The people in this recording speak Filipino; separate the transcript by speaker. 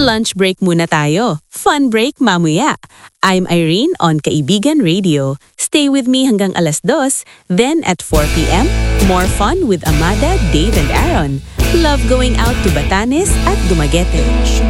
Speaker 1: Lunch break muna tayo. Fun break mamaya. I'm Irene on Kaibigan Radio. Stay with me hanggang alas 2, then at 4 p.m., more fun with Amada, Dave and Aaron. Love going out to Batanes at Dumaguete.